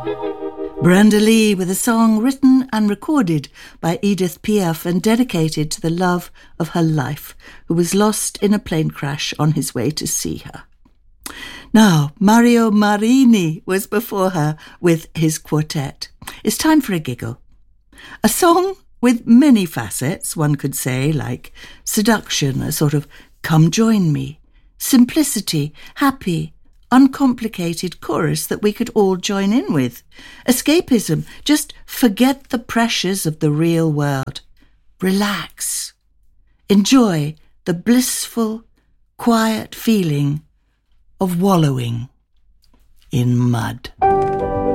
Brenda Lee with a song written and recorded by Edith Piaf and dedicated to the love of her life, who was lost in a plane crash on his way to see her. Now, Mario Marini was before her with his quartet. It's time for a giggle. A song with many facets, one could say, like seduction, a sort of come join me, simplicity, happy, uncomplicated chorus that we could all join in with. Escapism, just forget the pressures of the real world. Relax. Enjoy the blissful, quiet feeling of wallowing in mud.